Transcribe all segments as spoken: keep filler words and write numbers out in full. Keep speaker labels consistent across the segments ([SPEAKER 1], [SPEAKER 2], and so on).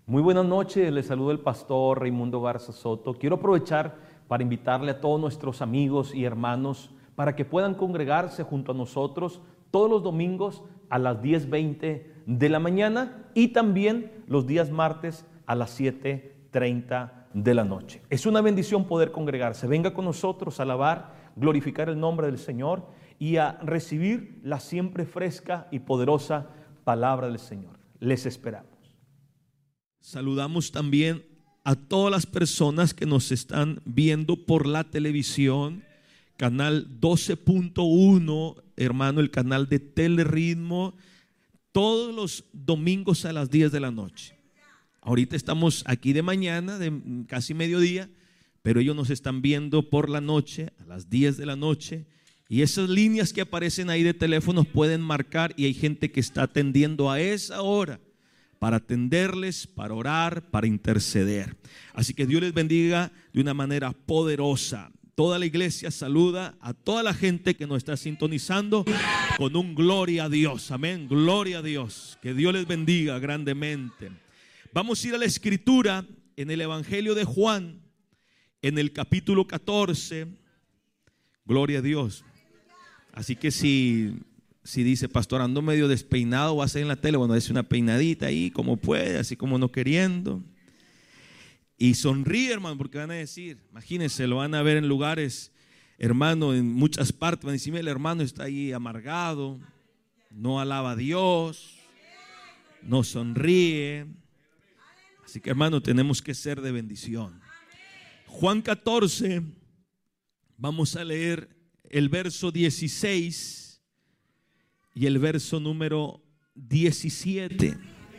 [SPEAKER 1] Muy buenas noches, les saluda el pastor Raimundo Garza Soto. Quiero aprovechar para invitarle a todos nuestros amigos y hermanos para que puedan congregarse junto a nosotros todos los domingos a las diez veinte de la mañana y también los días martes a las siete treinta de la noche. Es una bendición poder congregarse. Venga con nosotros a alabar, glorificar el nombre del Señor y a recibir la siempre fresca y poderosa palabra del Señor. Les esperamos.
[SPEAKER 2] Saludamos también a todas las personas que nos están viendo por la televisión, canal doce punto uno, hermano, el canal de Teleritmo, todos los domingos a las diez de la noche. Ahorita estamos aquí de mañana, de casi mediodía, pero ellos nos están viendo por la noche, a las diez de la noche. Y esas líneas que aparecen ahí de teléfonos pueden marcar y hay gente que está atendiendo a esa hora para atenderles, para orar, para interceder. Así que Dios les bendiga de una manera poderosa. Toda la iglesia saluda a toda la gente que nos está sintonizando con un gloria a Dios. Amén, gloria a Dios. Que Dios les bendiga grandemente. Vamos a ir a la escritura en el Evangelio de Juan, en el capítulo catorce. Gloria a Dios. Así que si... Si dice, pastor, ando medio despeinado, va a ser en la tele, bueno, es una peinadita ahí como puede, así como no queriendo. Y sonríe, hermano, porque van a decir, imagínense, lo van a ver en lugares, hermano, en muchas partes, van a decir, el hermano está ahí amargado, no alaba a Dios, no sonríe. Así que, hermano, tenemos que ser de bendición. Juan catorce, vamos a leer el verso dieciséis. Y el verso número diecisiete.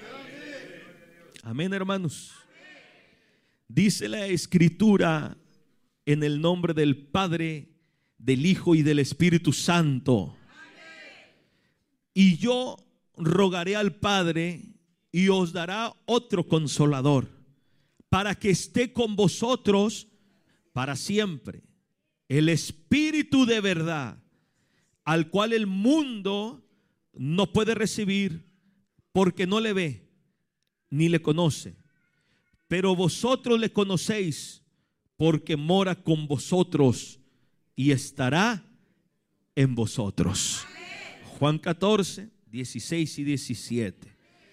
[SPEAKER 2] Amén, hermanos. Dice la escritura en el nombre del Padre, del Hijo y del Espíritu Santo. Y yo rogaré al Padre y os dará otro consolador para que esté con vosotros para siempre. El Espíritu de verdad, al cual el mundo no puede recibir porque no le ve ni le conoce, pero vosotros le conocéis porque mora con vosotros y estará en vosotros. Juan catorce, dieciséis y diecisiete.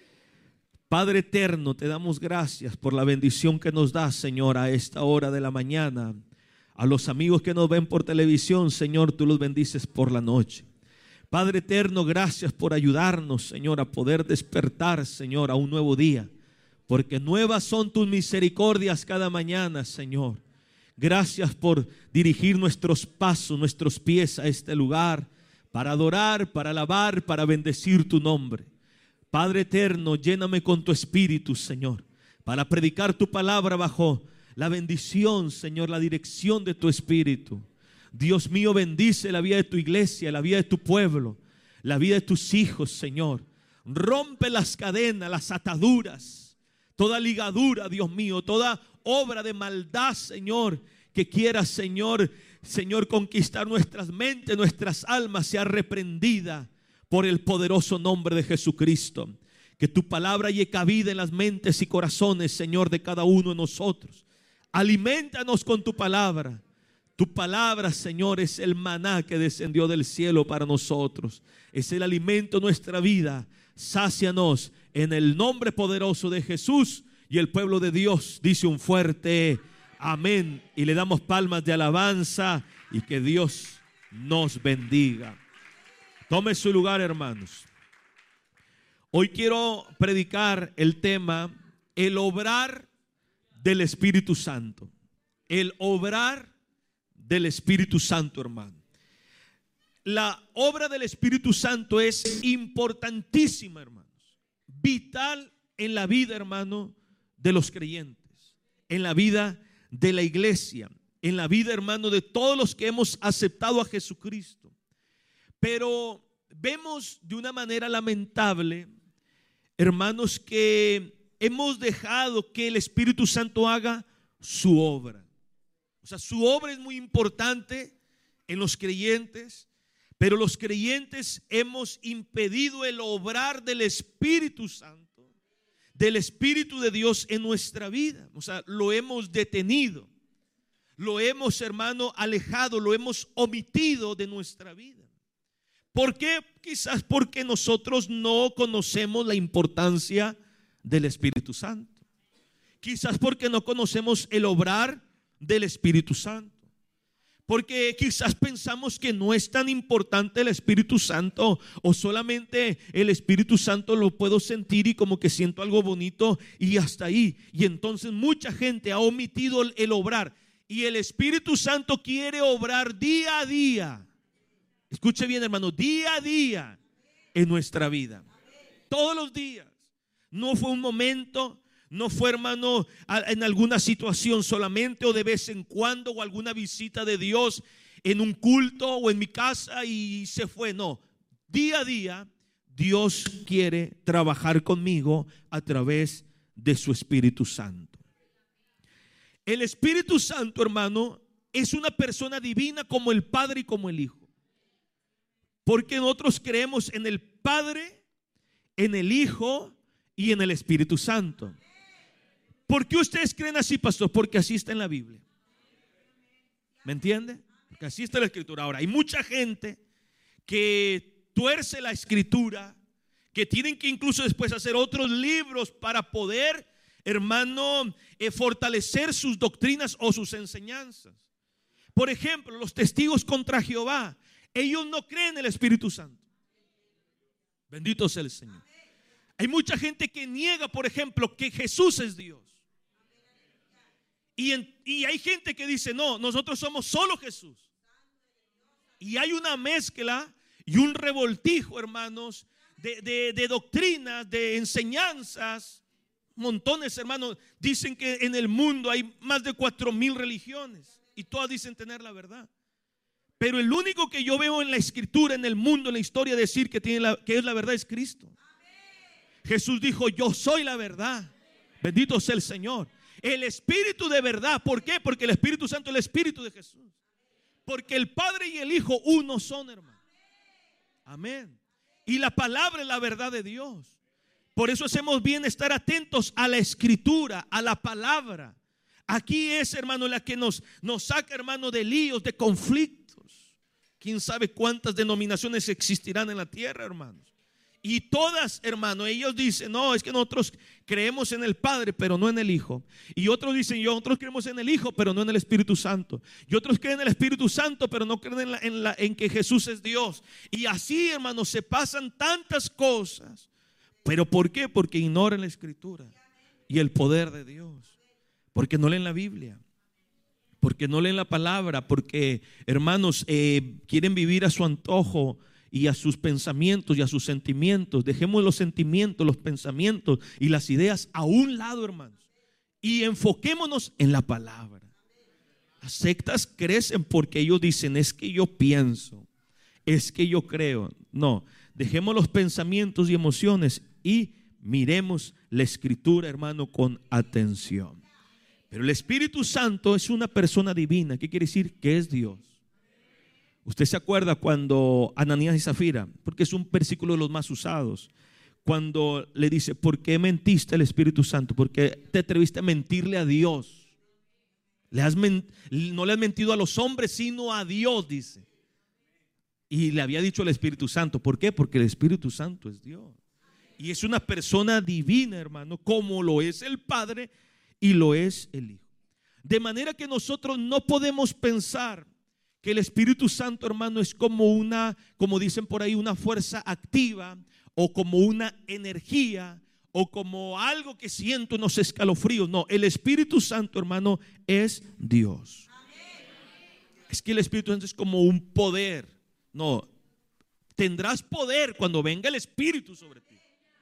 [SPEAKER 2] Padre eterno, te damos gracias por la bendición que nos das, Señor, a esta hora de la mañana. A los amigos que nos ven por televisión, Señor, tú los bendices por la noche. Padre eterno, gracias por ayudarnos, Señor, a poder despertar, Señor, a un nuevo día. Porque nuevas son tus misericordias cada mañana, Señor. Gracias por dirigir nuestros pasos, nuestros pies a este lugar, para adorar, para alabar, para bendecir tu nombre. Padre eterno, lléname con tu espíritu, Señor, para predicar tu palabra bajo la bendición, Señor, la dirección de tu espíritu. Dios mío, bendice la vida de tu iglesia, la vida de tu pueblo, la vida de tus hijos, Señor. Rompe las cadenas, las ataduras, toda ligadura, Dios mío, toda obra de maldad, Señor, que quiera, Señor, Señor, conquistar nuestras mentes, nuestras almas, sea reprendida por el poderoso nombre de Jesucristo. Que tu palabra llegue cabida en las mentes y corazones, Señor, de cada uno de nosotros. Aliméntanos con tu palabra. Tu palabra, Señor, es el maná que descendió del cielo para nosotros. Es el alimento de nuestra vida. Sácianos en el nombre poderoso de Jesús. Y el pueblo de Dios dice un fuerte amén. Y le damos palmas de alabanza y que Dios nos bendiga. Tome su lugar, hermanos. Hoy quiero predicar el tema, el obrar del Espíritu Santo. El obrar del Espíritu Santo, hermano. La obra del Espíritu Santo es importantísima, hermanos. Vital en la vida, hermano, de los creyentes. En la vida de la iglesia. En la vida, hermano, de todos los que hemos aceptado a Jesucristo. Pero vemos de una manera lamentable, hermanos, que hemos dejado que el Espíritu Santo haga su obra. O sea, su obra es muy importante en los creyentes, pero los creyentes hemos impedido el obrar del Espíritu Santo del Espíritu de Dios en nuestra vida. O sea, lo hemos detenido, lo hemos, hermano, alejado, lo hemos omitido de nuestra vida. ¿Por qué? Quizás porque nosotros no conocemos la importancia del Espíritu Santo. Quizás porque no conocemos el obrar del Espíritu Santo. Porque quizás pensamos que no es tan importante el Espíritu Santo, o solamente el Espíritu Santo lo puedo sentir y como que siento algo bonito y hasta ahí. Y entonces mucha gente ha omitido el, el obrar. Y el Espíritu Santo quiere obrar día a día. Escuche bien, hermano, día a día en nuestra vida. Todos los días. No fue un momento. No fue, hermano, en alguna situación solamente, o de vez en cuando, o alguna visita de Dios en un culto o en mi casa y se fue. No, día a día Dios quiere trabajar conmigo a través de su Espíritu Santo. El Espíritu Santo, hermano, es una persona divina como el Padre y como el Hijo. Porque nosotros creemos en el Padre, en el Hijo y en el Espíritu Santo. ¿Por qué ustedes creen así, pastor? Porque así está en la Biblia. ¿Me entiende? Porque así está la Escritura. Ahora, hay mucha gente que tuerce la Escritura, que tienen que incluso después hacer otros libros para poder, hermano, eh, fortalecer sus doctrinas o sus enseñanzas. Por ejemplo, los testigos contra Jehová, ellos no creen en el Espíritu Santo. Bendito sea el Señor. Hay mucha gente que niega, por ejemplo, que Jesús es Dios. Y, en, y hay gente que dice, no, nosotros somos solo Jesús. Y hay una mezcla y un revoltijo, hermanos, de, de, de doctrinas, de enseñanzas. Montones, hermanos, dicen que en el mundo hay más de cuatro mil religiones y todas dicen tener la verdad. Pero el único que yo veo en la Escritura, en el mundo, en la historia, decir que, tiene la, que es la verdad es Cristo. Jesús dijo, yo soy la verdad. Bendito sea el Señor. El Espíritu de verdad. ¿Por qué? Porque el Espíritu Santo es el Espíritu de Jesús. Porque el Padre y el Hijo uno son, hermano. Amén. Y la palabra es la verdad de Dios. Por eso hacemos bien estar atentos a la Escritura, a la palabra. Aquí es, hermano, la que nos, nos saca, hermano, de líos, de conflictos. Quién sabe cuántas denominaciones existirán en la tierra, hermanos. Y todas, hermano, ellos dicen, no, es que nosotros creemos en el Padre, pero no en el Hijo. Y otros dicen, nosotros creemos en el Hijo, pero no en el Espíritu Santo. Y otros creen en el Espíritu Santo, pero no creen en, la, en, la, en que Jesús es Dios. Y así, hermano, se pasan tantas cosas. ¿Pero por qué? Porque ignoran la Escritura y el poder de Dios. Porque no leen la Biblia. Porque no leen la palabra. Porque, hermanos, eh, quieren vivir a su antojo y a sus pensamientos y a sus sentimientos. Dejemos los sentimientos, los pensamientos y las ideas a un lado, hermanos, y enfoquémonos en la palabra. Las sectas crecen porque ellos dicen, es que yo pienso, es que yo creo. No, dejemos los pensamientos y emociones y miremos la Escritura, hermano, con atención. Pero el Espíritu Santo es una persona divina. ¿Qué quiere decir? Que es Dios. Usted se acuerda cuando Ananías y Zafira, porque es un versículo de los más usados, cuando le dice, ¿por qué mentiste al Espíritu Santo? Porque te atreviste a mentirle a Dios. Le has men- no le has mentido a los hombres, sino a Dios, dice. Y le había dicho al Espíritu Santo. ¿Por qué? Porque el Espíritu Santo es Dios. Y es una persona divina, hermano, como lo es el Padre y lo es el Hijo. De manera que nosotros no podemos pensar que el Espíritu Santo, hermano, es como una, como dicen por ahí, una fuerza activa, o como una energía, o como algo que siento unos escalofríos. No, el Espíritu Santo, hermano, es Dios. Es que el Espíritu Santo es como un poder. No, tendrás poder cuando venga el Espíritu sobre ti.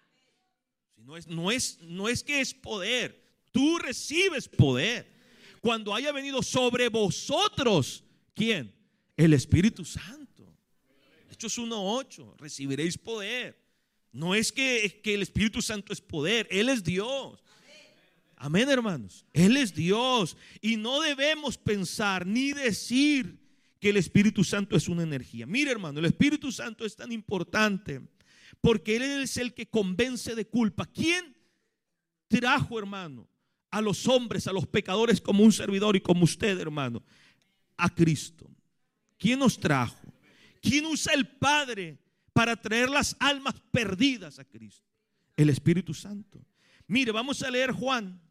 [SPEAKER 2] No es, no es, no es que es poder, tú recibes poder cuando haya venido sobre vosotros. ¿Quién? El Espíritu Santo. Hechos uno ocho, recibiréis poder. No es que, que el Espíritu Santo es poder, Él es Dios. Amén, hermanos. Él es Dios. Y no debemos pensar ni decir que el Espíritu Santo es una energía. Mire, hermano, el Espíritu Santo es tan importante porque Él es el que convence de culpa. ¿Quién trajo, hermano, a los hombres, a los pecadores como un servidor y como usted, hermano? A Cristo. ¿Quién nos trajo? ¿Quién usa el Padre para traer las almas perdidas a Cristo? El Espíritu Santo. Mire, vamos a leer Juan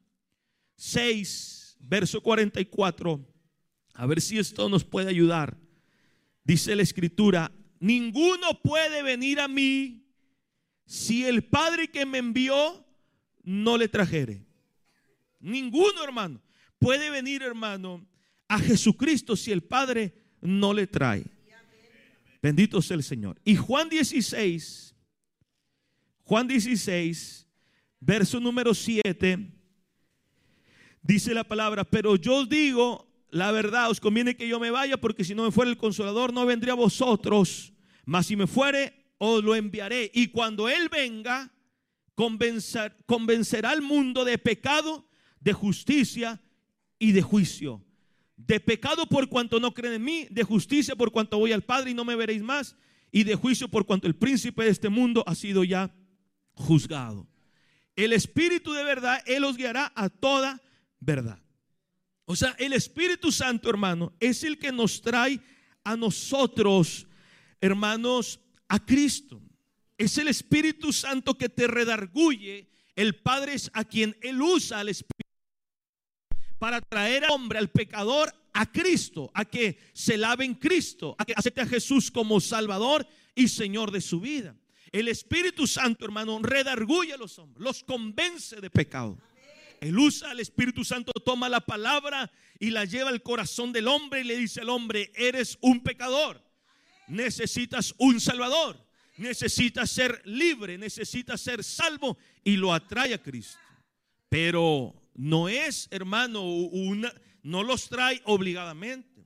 [SPEAKER 2] seis, verso cuarenta y cuatro. A ver si esto nos puede ayudar. Dice la Escritura: ninguno puede venir a mí si el Padre que me envió no le trajere. Ninguno, hermano, puede venir, hermano, a Jesucristo si el Padre no le trae. Bendito sea el Señor. Y Juan dieciséis, Juan dieciséis, verso número siete, dice la palabra: pero yo os digo la verdad, os conviene que yo me vaya, porque si no me fuera el Consolador no vendría a vosotros, mas si me fuere os lo enviaré. Y cuando Él venga, convencer, convencerá al mundo de pecado, de justicia y de juicio. De pecado por cuanto no creen en mí, de justicia por cuanto voy al Padre y no me veréis más, y de juicio por cuanto el príncipe de este mundo ha sido ya juzgado. El Espíritu de verdad, Él os guiará a toda verdad. O sea, el Espíritu Santo, hermano, es el que nos trae a nosotros, hermanos, a Cristo. Es el Espíritu Santo que te redarguye. El Padre es a quien Él usa al Espíritu para traer al hombre, al pecador, a Cristo, a que se lave en Cristo, a que acepte a Jesús como Salvador y Señor de su vida. El Espíritu Santo, hermano, redarguye a los hombres, los convence de pecado. Él usa al Espíritu Santo, toma la palabra y la lleva al corazón del hombre y le dice al hombre: eres un pecador, necesitas un Salvador, necesitas ser libre, necesitas ser salvo, y lo atrae a Cristo. Pero no es, hermano, una, no los trae obligadamente,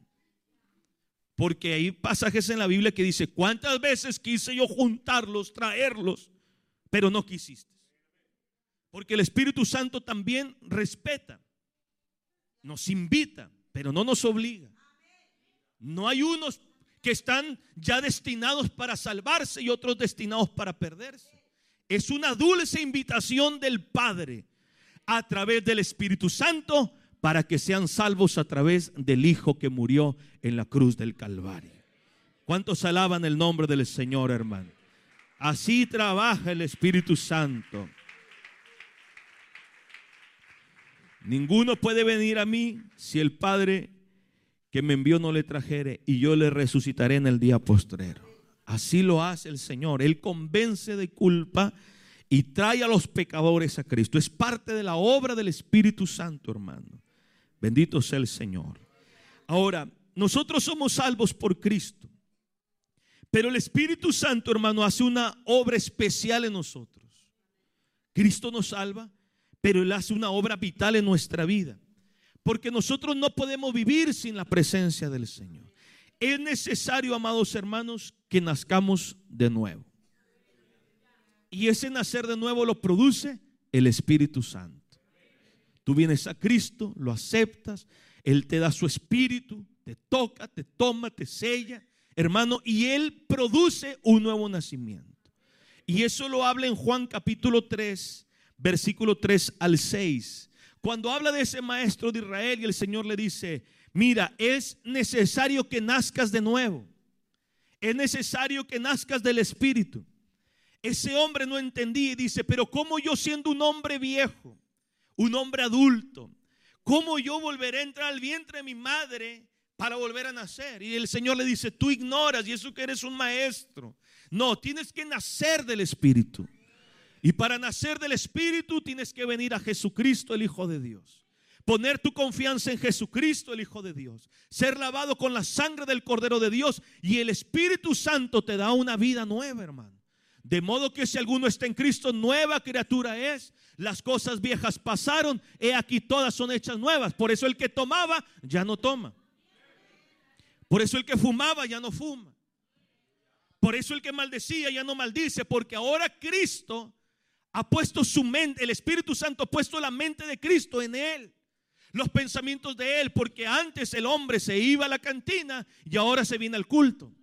[SPEAKER 2] porque hay pasajes en la Biblia que dice: ¿cuántas veces quise yo juntarlos, traerlos, pero no quisiste? Porque el Espíritu Santo también respeta, nos invita, pero no nos obliga. No hay unos que están ya destinados para salvarse y otros destinados para perderse. Es una dulce invitación del Padre a través del Espíritu Santo para que sean salvos a través del Hijo que murió en la cruz del Calvario. ¿Cuántos alaban el nombre del Señor, hermano? Así trabaja el Espíritu Santo. Ninguno puede venir a mí si el Padre que me envió no le trajere, y yo le resucitaré en el día postrero. Así lo hace el Señor. Él convence de culpa y trae a los pecadores a Cristo. Es parte de la obra del Espíritu Santo, hermano. Bendito sea el Señor. Ahora, nosotros somos salvos por Cristo, pero el Espíritu Santo, hermano, hace una obra especial en nosotros. Cristo nos salva, pero Él hace una obra vital en nuestra vida, porque nosotros no podemos vivir sin la presencia del Señor. Es necesario, amados hermanos, que nazcamos de nuevo. Y ese nacer de nuevo lo produce el Espíritu Santo. Tú vienes a Cristo, lo aceptas, Él te da su Espíritu, te toca, te toma, te sella, hermano, y Él produce un nuevo nacimiento. Y eso lo habla en Juan capítulo tres, versículo tres al seis. Cuando habla de ese maestro de Israel y el Señor le dice: mira, es necesario que nazcas de nuevo. Es necesario que nazcas del Espíritu. Ese hombre no entendía y dice: pero ¿cómo yo, siendo un hombre viejo, un hombre adulto, cómo yo volveré a entrar al vientre de mi madre para volver a nacer? Y el Señor le dice: tú ignoras, y eso que eres un maestro. No, tienes que nacer del Espíritu. Y para nacer del Espíritu tienes que venir a Jesucristo, el Hijo de Dios. Poner tu confianza en Jesucristo, el Hijo de Dios. Ser lavado con la sangre del Cordero de Dios. Y el Espíritu Santo te da una vida nueva, hermano. De modo que si alguno está en Cristo, nueva criatura es. Las cosas viejas pasaron, he aquí todas son hechas nuevas. Por eso el que tomaba ya no toma. Por eso el que fumaba ya no fuma. Por eso el que maldecía ya no maldice. Porque ahora Cristo ha puesto su mente, el Espíritu Santo ha puesto la mente de Cristo en él, los pensamientos de él, porque antes el hombre se iba a la cantina y ahora se viene al culto.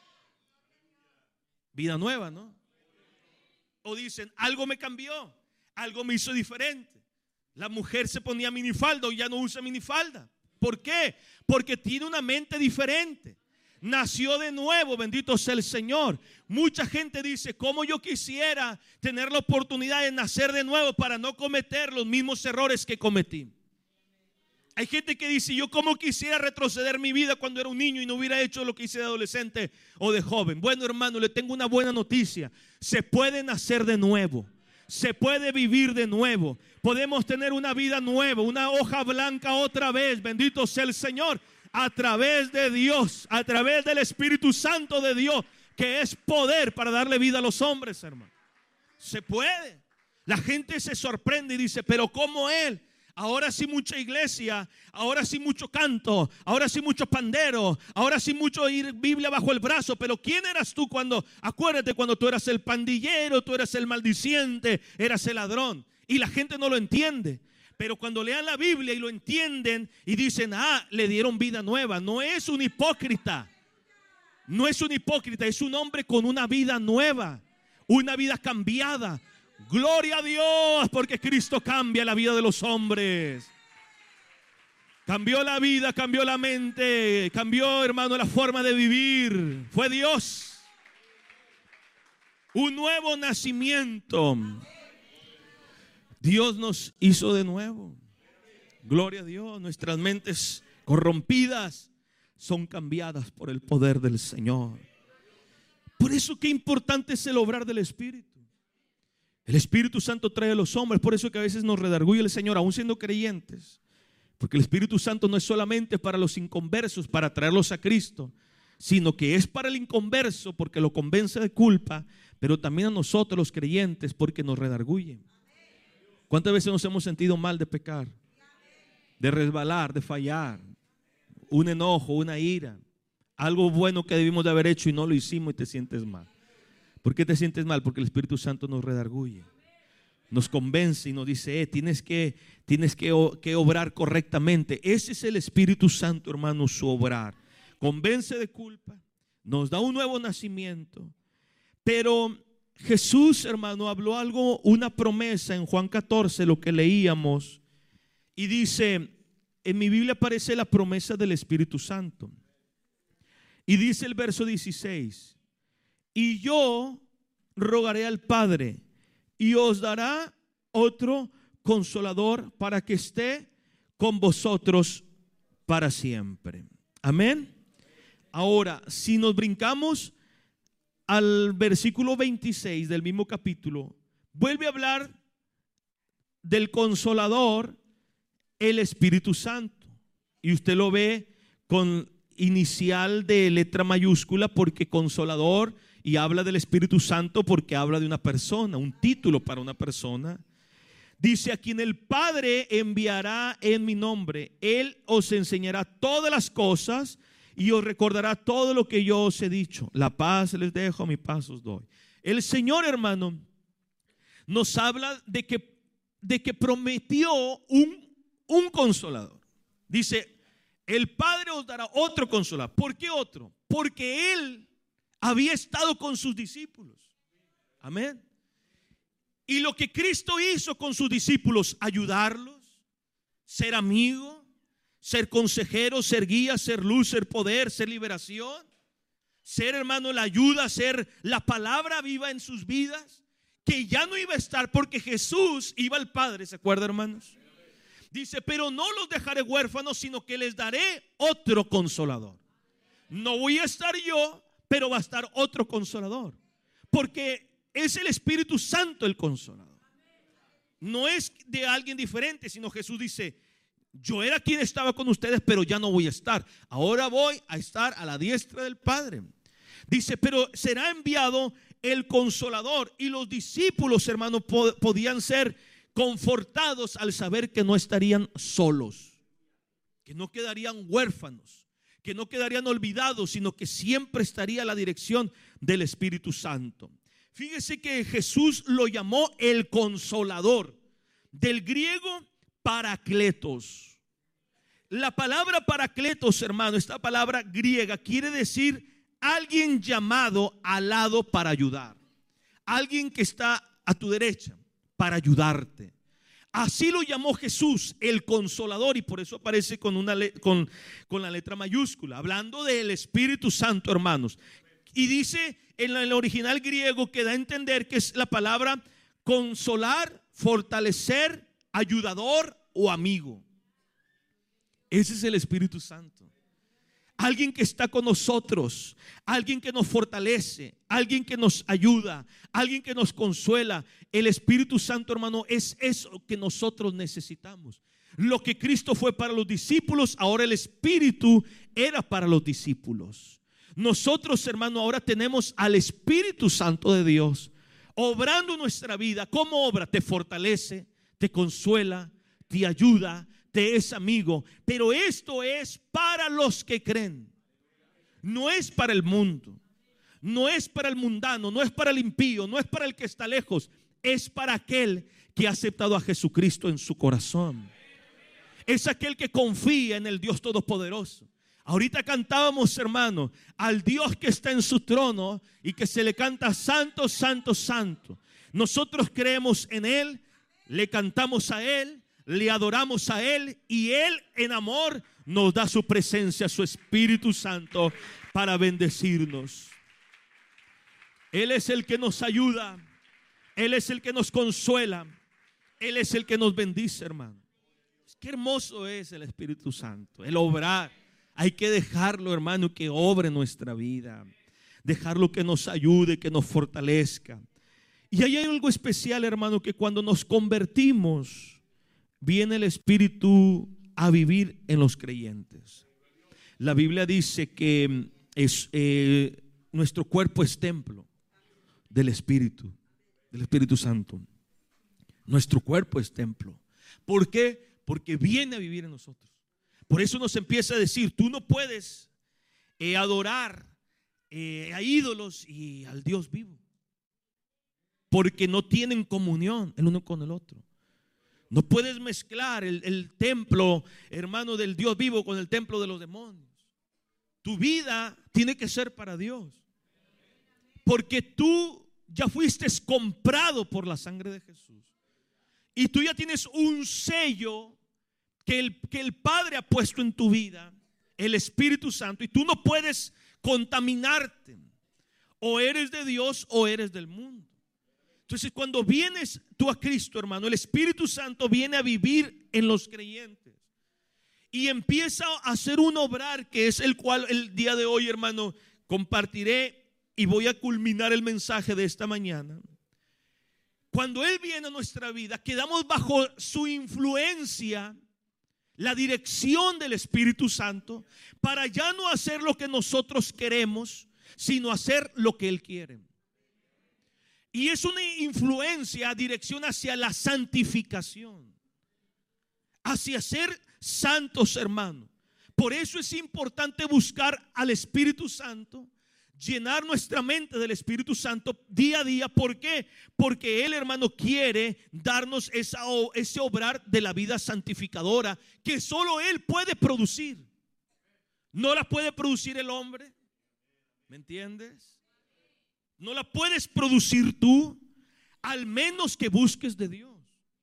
[SPEAKER 2] Vida nueva, ¿no? O dicen: algo me cambió. algo me hizo diferente. La mujer se ponía minifalda y ya no usa minifalda. ¿Por qué? Porque tiene una mente diferente. Nació de nuevo, bendito sea el Señor. Mucha gente dice, ¿cómo yo quisiera tener la oportunidad de nacer de nuevo para no cometer los mismos errores que cometí? Hay gente que dice, yo cómo quisiera retroceder mi vida cuando era un niño y no hubiera hecho lo que hice de adolescente o de joven. Bueno, hermano, le tengo una buena noticia. Se puede nacer de nuevo. Se puede vivir de nuevo. Podemos tener una vida nueva, una hoja blanca otra vez. Bendito sea el Señor. A través de Dios, a través del Espíritu Santo de Dios, que es poder para darle vida a los hombres, hermano. Se puede. La gente se sorprende y dice, pero ¿cómo él? Ahora sí mucha iglesia, ahora sí mucho canto, ahora sí mucho pandero, ahora sí mucho ir Biblia bajo el brazo. Pero ¿quién eras tú cuando, acuérdate, cuando tú eras el pandillero, tú eras el maldiciente, eras el ladrón? Y la gente no lo entiende. Pero cuando lean la Biblia y lo entienden y dicen, ah, le dieron vida nueva. No es un hipócrita. No es un hipócrita, es un hombre con una vida nueva, una vida cambiada. Gloria a Dios, porque Cristo cambia la vida de los hombres. Cambió la vida, cambió la mente, cambió, hermano, la forma de vivir. Fue Dios. Un nuevo nacimiento. Dios nos hizo de nuevo. Gloria a Dios. Nuestras mentes corrompidas son cambiadas por el poder del Señor. Por eso qué importante es el obrar del Espíritu. El Espíritu Santo trae a los hombres. Por eso que a veces nos redarguye el Señor, aún siendo creyentes. Porque el Espíritu Santo no es solamente para los inconversos, para traerlos a Cristo, sino que es para el inconverso porque lo convence de culpa, pero también a nosotros los creyentes porque nos redarguye. ¿Cuántas veces nos hemos sentido mal de pecar, de resbalar, de fallar? Un enojo, una ira, algo bueno que debimos de haber hecho y no lo hicimos y te sientes mal. ¿Por qué te sientes mal? Porque el Espíritu Santo nos redarguye, nos convence y nos dice, eh, tienes que, tienes que, que obrar correctamente. Ese es el Espíritu Santo, hermano, su obrar. Convence de culpa, nos da un nuevo nacimiento. Pero Jesús, hermano, habló algo, una promesa en Juan catorce, lo que leíamos, y dice, en mi Biblia aparece la promesa del Espíritu Santo. Y dice el verso dieciséis, y yo rogaré al Padre y os dará otro consolador para que esté con vosotros para siempre. Amén. Ahora, si nos brincamos al versículo veintiséis del mismo capítulo, vuelve a hablar del consolador, el Espíritu Santo. Y usted lo ve con inicial de letra mayúscula porque consolador, y habla del Espíritu Santo porque habla de una persona, un título para una persona. Dice, a quien el Padre enviará en mi nombre, Él os enseñará todas las cosas y os recordará todo lo que yo os he dicho. La paz les dejo, mi paz os doy. El Señor, hermano, nos habla de que, de que prometió un, un consolador. Dice, el Padre os dará otro consolador. ¿Por qué otro? Porque Él había estado con sus discípulos. Amén. Y lo que Cristo hizo con sus discípulos, ayudarlos, ser amigo, ser consejero, ser guía, ser luz, ser poder, ser liberación, ser, hermano, la ayuda, ser la palabra viva en sus vidas, que ya no iba a estar porque Jesús iba al Padre. ¿Se acuerdan, hermanos? Dice, pero no los dejaré huérfanos, sino que les daré otro consolador. No voy a estar yo, pero va a estar otro consolador, porque es el Espíritu Santo el consolador. No es de alguien diferente, sino Jesús dice, yo era quien estaba con ustedes, pero ya no voy a estar. Ahora voy a estar a la diestra del Padre. Dice, pero será enviado el consolador. Y los discípulos, hermanos, podían ser confortados al saber que no estarían solos, que no quedarían huérfanos, que no quedarían olvidados, sino que siempre estaría a la dirección del Espíritu Santo. Fíjese que Jesús lo llamó el consolador, del griego parakletos. La palabra parakletos, hermano, esta palabra griega quiere decir alguien llamado al lado para ayudar, alguien que está a tu derecha. para ayudarte. Así lo llamó Jesús, el Consolador, y por eso aparece con, una le- con, con la letra mayúscula, hablando del Espíritu Santo, hermanos. Y dice en el original griego que da a entender que es la palabra consolar, fortalecer, ayudador o amigo. Ese es el Espíritu Santo. Alguien que está con nosotros, alguien que nos fortalece, alguien que nos ayuda, alguien que nos consuela. El Espíritu Santo, hermano, es eso que nosotros necesitamos. Lo que Cristo fue para los discípulos, ahora el Espíritu era para los discípulos. Nosotros, hermano, ahora tenemos al Espíritu Santo de Dios obrando en nuestra vida. ¿Cómo obra? Te fortalece, te consuela, te ayuda, te es amigo. Pero esto es para los que creen. No es para el mundo, no es para el mundano, no es para el impío, no es para el que está lejos. Es para aquel que ha aceptado a Jesucristo en su corazón. Es aquel que confía en el Dios Todopoderoso. Ahorita cantábamos, hermano, al Dios que está en su trono y que se le canta santo, santo, santo. Nosotros creemos en Él, le cantamos a Él, le adoramos a Él, y Él en amor nos da su presencia, su Espíritu Santo, para bendecirnos. Él es el que nos ayuda, Él es el que nos consuela, Él es el que nos bendice, hermano. Qué hermoso es el Espíritu Santo, el obrar. Hay que dejarlo, hermano, que obre nuestra vida, dejarlo que nos ayude, que nos fortalezca. Y ahí hay algo especial, hermano, que cuando nos convertimos, viene el Espíritu a vivir en los creyentes. La Biblia dice que es, eh, nuestro cuerpo es templo del Espíritu, del Espíritu Santo. Nuestro cuerpo es templo. ¿Por qué? Porque viene a vivir en nosotros. Por eso nos empieza a decir, tú no puedes eh, adorar eh, a ídolos y al Dios vivo, porque no tienen comunión el uno con el otro. No puedes mezclar el, el templo, hermano, del Dios vivo con el templo de los demonios. Tu vida tiene que ser para Dios, porque tú ya fuiste comprado por la sangre de Jesús, y tú ya tienes un sello que el, que el Padre ha puesto en tu vida, el Espíritu Santo, y tú no puedes contaminarte. O eres de Dios o eres del mundo. Entonces, cuando vienes tú a Cristo, hermano, el Espíritu Santo viene a vivir en los creyentes y empieza a hacer un obrar, que es el cual el día de hoy, hermano, compartiré y voy a culminar el mensaje de esta mañana. Cuando Él viene a nuestra vida, quedamos bajo su influencia, la dirección del Espíritu Santo, para ya no hacer lo que nosotros queremos, sino hacer lo que Él quiere. Y es una influencia, dirección hacia la santificación, hacia ser santos, hermano. Por eso es importante buscar al Espíritu Santo, llenar nuestra mente del Espíritu Santo día a día. ¿Por qué? Porque Él, hermano, quiere darnos esa, ese obrar de la vida santificadora que solo Él puede producir. No la puede producir el hombre. ¿Me entiendes? No la puedes producir tú, al menos que busques de Dios.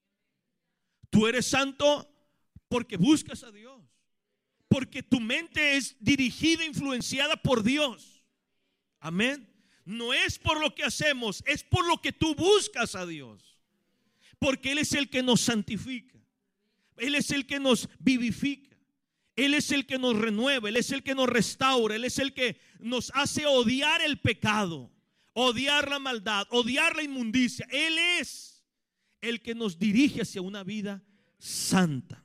[SPEAKER 2] Tú eres santo porque buscas a Dios, porque tu mente es dirigida, influenciada por Dios. Amén. No es por lo que hacemos, es por lo que tú buscas a Dios, porque Él es el que nos santifica, Él es el que nos vivifica, Él es el que nos renueva, Él es el que nos restaura, Él es el que nos hace odiar el pecado, odiar la maldad, odiar la inmundicia. Él es el que nos dirige hacia una vida santa.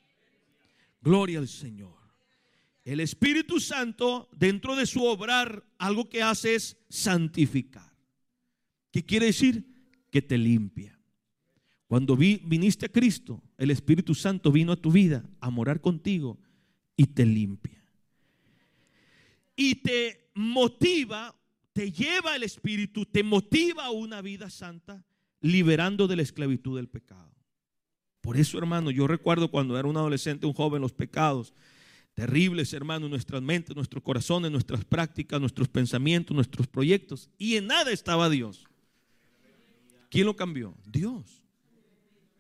[SPEAKER 2] Gloria al Señor. El Espíritu Santo, dentro de su obrar, algo que hace es santificar. ¿Qué quiere decir? Que te limpia. Cuando vi, viniste a Cristo, el Espíritu Santo vino a tu vida a morar contigo y te limpia. Y te motiva, te lleva el Espíritu, te motiva a una vida santa, liberando de la esclavitud del pecado. Por eso, hermano, yo recuerdo cuando era un adolescente, un joven, los pecados terribles, hermano, en nuestras mentes, nuestros corazones, nuestras prácticas, nuestros pensamientos, nuestros proyectos, y en nada estaba Dios. ¿Quién lo cambió? Dios.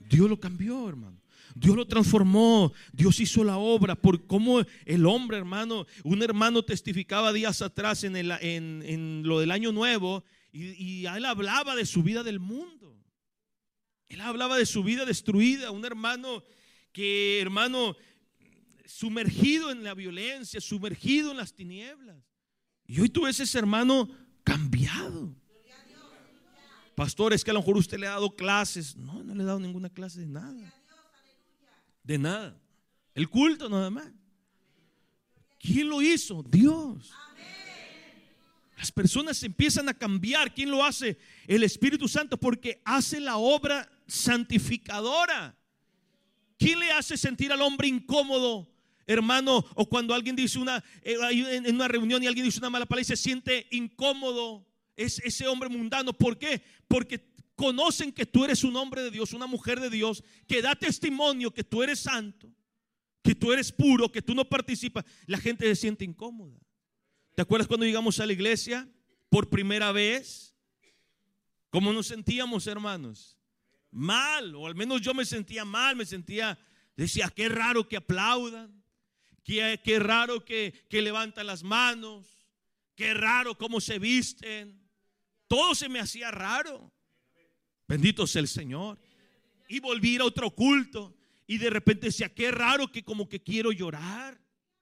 [SPEAKER 2] Dios lo cambió, hermano. Dios lo transformó. Dios hizo la obra. Por cómo el hombre, hermano, un hermano testificaba días atrás en, el, en, en lo del año nuevo, y, y él hablaba de su vida del mundo. Él hablaba de su vida destruida. Un hermano que, hermano, sumergido en la violencia, sumergido en las tinieblas. Y hoy tú ves ese hermano cambiado. Pastor, es que a lo mejor usted le ha dado clases. No, no le he dado ninguna clase de nada. De nada. El culto nada más. ¿Quién lo hizo? Dios. Las personas empiezan a cambiar. ¿Quién lo hace? El Espíritu Santo, porque hace la obra santificadora. ¿Quién le hace sentir al hombre incómodo, hermano? O cuando alguien dice una en una reunión y alguien dice una mala palabra y se siente incómodo, es ese hombre mundano. ¿Por qué? Porque conocen que tú eres un hombre de Dios, una mujer de Dios, que da testimonio que tú eres santo, que tú eres puro, que tú no participas. La gente se siente incómoda. ¿Te acuerdas cuando llegamos a la iglesia por primera vez? ¿Cómo nos sentíamos, hermanos? Mal, o al menos yo me sentía mal, me sentía, decía, qué raro que aplaudan, qué, qué raro que, que levantan las manos, qué raro cómo se visten. Todo se me hacía raro. Bendito sea el Señor. Y volví a ir a otro culto y de repente decía, qué raro que como que quiero llorar.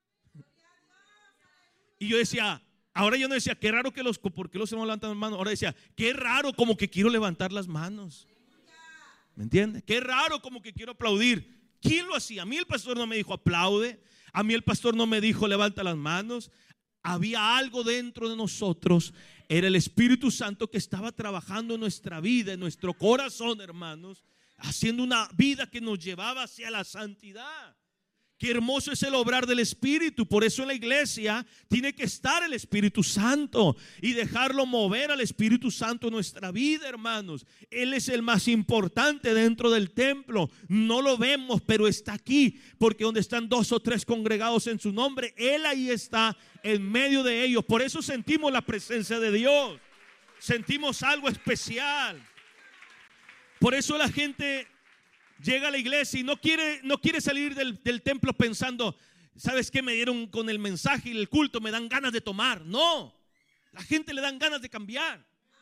[SPEAKER 2] Y yo decía, ahora yo no decía, qué raro que los, ¿por qué los hermanos levantan las manos? Ahora decía, qué raro como que quiero levantar las manos. ¿Me entiendes? Qué raro como que quiero aplaudir. ¿Quién lo hacía? A mí el pastor no me dijo aplaude. A mí el pastor no me dijo levanta las manos. Había algo dentro de nosotros. Era el Espíritu Santo que estaba trabajando en nuestra vida, en nuestro corazón, hermanos, haciendo una vida que nos llevaba hacia la santidad. Qué hermoso es el obrar del Espíritu. Por eso en la iglesia tiene que estar el Espíritu Santo y dejarlo mover al Espíritu Santo en nuestra vida, hermanos. Él es el más importante dentro del templo. No lo vemos, pero está aquí, porque donde están dos o tres congregados en su nombre, Él ahí está en medio de ellos. Por eso sentimos la presencia de Dios. Sentimos algo especial. Por eso la gente llega a la iglesia y no quiere, no quiere salir del, del templo pensando, ¿sabes qué? Me dieron con el mensaje y el culto, me dan ganas de tomar. No, la gente le dan ganas de cambiar.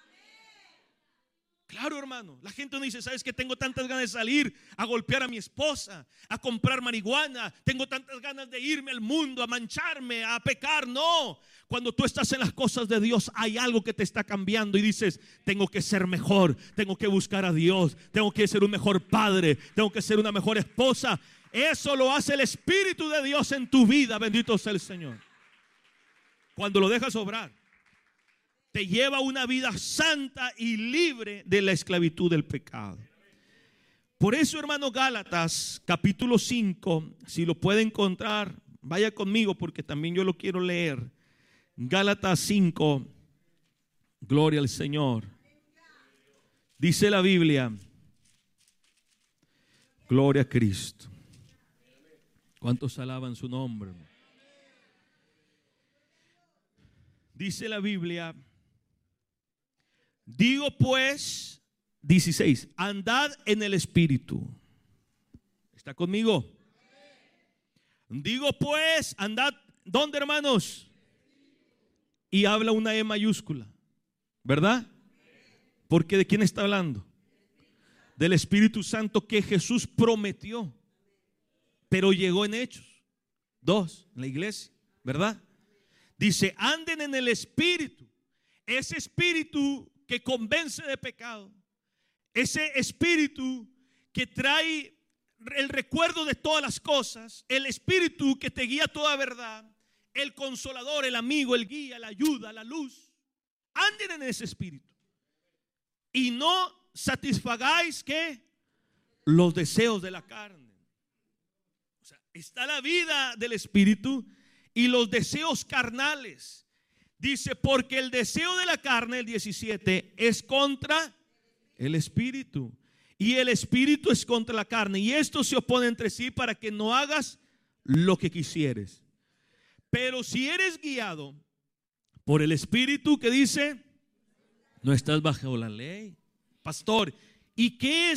[SPEAKER 2] Claro, hermano, la gente no dice, ¿sabes qué? Tengo tantas ganas de salir a golpear a mi esposa, a comprar marihuana, tengo tantas ganas de irme al mundo, a mancharme, a pecar. No, cuando tú estás en las cosas de Dios hay algo que te está cambiando y dices, tengo que ser mejor, tengo que buscar a Dios, tengo que ser un mejor padre, tengo que ser una mejor esposa. Eso lo hace el Espíritu de Dios en tu vida, bendito sea el Señor. Cuando lo dejas obrar, te lleva a una vida santa y libre de la esclavitud del pecado. Por eso, hermano, Gálatas capítulo cinco, si lo puede encontrar, vaya conmigo porque también yo lo quiero leer. Gálatas cinco, gloria al Señor. Dice la Biblia, gloria a Cristo. ¿Cuántos alaban su nombre? Dice la Biblia, digo pues, dieciséis, andad en el Espíritu. ¿Está conmigo? Digo pues, andad, ¿dónde, hermanos? Y habla una E mayúscula, ¿verdad? Porque ¿de quién está hablando? Del Espíritu Santo que Jesús prometió, pero llegó en Hechos dos, en la iglesia, ¿verdad? Dice, anden en el Espíritu. Ese Espíritu que convence de pecado, ese Espíritu que trae el recuerdo de todas las cosas, el Espíritu que te guía a toda verdad, el consolador, el amigo, el guía, la ayuda, la luz. Anden en ese Espíritu y no satisfagáis ¿qué? Los deseos de la carne. O sea, está la vida del Espíritu y los deseos carnales. Dice, porque el deseo de la carne, el diecisiete, es contra el Espíritu y el Espíritu es contra la carne, y estos se oponen entre sí para que no hagas lo que quisieres. Pero si eres guiado por el Espíritu, que dice, no estás bajo la ley. Pastor, ¿y qué es